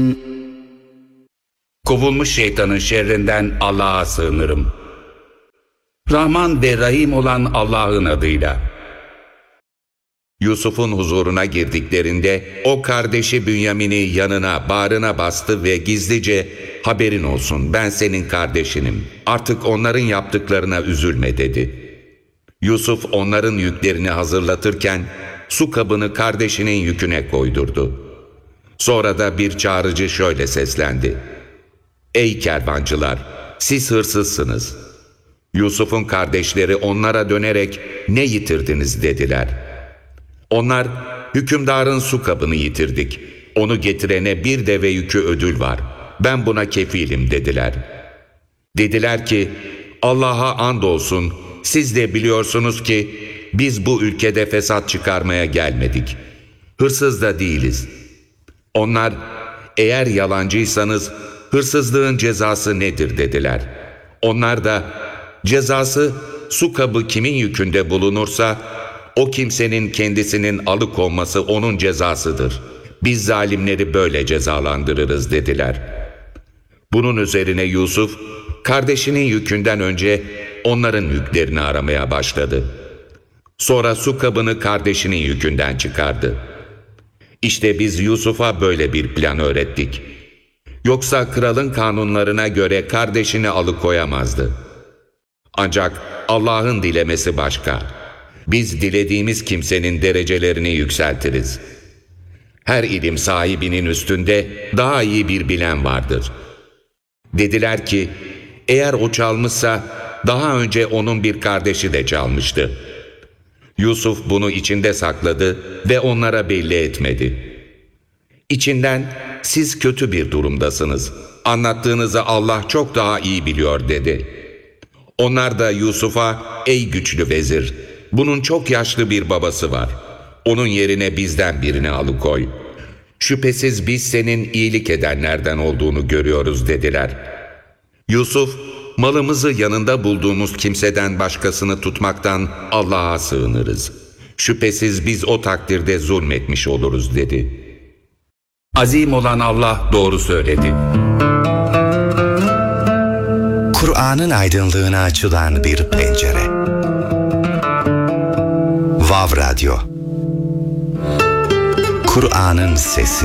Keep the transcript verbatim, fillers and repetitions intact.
Kovulmuş şeytanın şerrinden Allah'a sığınırım. Rahman ve Rahim olan Allah'ın adıyla. Yusuf'un huzuruna girdiklerinde o kardeşi Bünyamin'i yanına, bağrına bastı ve gizlice "Haberin olsun, ben senin kardeşinim. Artık onların yaptıklarına üzülme" dedi. Yusuf onların yüklerini hazırlatırken su kabını kardeşinin yüküne koydurdu. Sonra da bir çağrıcı şöyle seslendi: "Ey kervancılar, siz hırsızsınız." Yusuf'un kardeşleri onlara dönerek "Ne yitirdiniz?" dediler. Onlar, "Hükümdarın su kabını yitirdik. Onu getirene bir deve yükü ödül var. Ben buna kefilim" dediler. Dediler ki, "Allah'a andolsun, siz de biliyorsunuz ki biz bu ülkede fesat çıkarmaya gelmedik. Hırsız da değiliz." Onlar, "Eğer yalancıysanız hırsızlığın cezası nedir?" dediler. Onlar da, "Cezası su kabı kimin yükünde bulunursa o kimsenin kendisinin alıkonması onun cezasıdır. Biz zalimleri böyle cezalandırırız" dediler. Bunun üzerine Yusuf, kardeşinin yükünden önce onların yüklerini aramaya başladı. Sonra su kabını kardeşinin yükünden çıkardı. İşte biz Yusuf'a böyle bir plan öğrettik. Yoksa kralın kanunlarına göre kardeşini alıkoyamazdı. Ancak Allah'ın dilemesi başka. Biz dilediğimiz kimsenin derecelerini yükseltiriz. Her ilim sahibinin üstünde daha iyi bir bilen vardır. Dediler ki, eğer o çalmışsa daha önce onun bir kardeşi de çalmıştı. Yusuf bunu içinde sakladı ve onlara belli etmedi. İçinden, "Siz kötü bir durumdasınız. Anlattığınızı Allah çok daha iyi biliyor" dedi. Onlar da Yusuf'a, "Ey güçlü vezir, bunun çok yaşlı bir babası var. Onun yerine bizden birini alıkoy. Şüphesiz biz senin iyilik edenlerden olduğunu görüyoruz" dediler. Yusuf, "Malımızı yanında bulduğumuz kimseden başkasını tutmaktan Allah'a sığınırız. Şüphesiz biz o takdirde zulmetmiş oluruz" dedi. Azim olan Allah doğru söyledi. Kur'an'ın aydınlığına açılan bir pencere. Vav Radyo. Kur'an'ın sesi.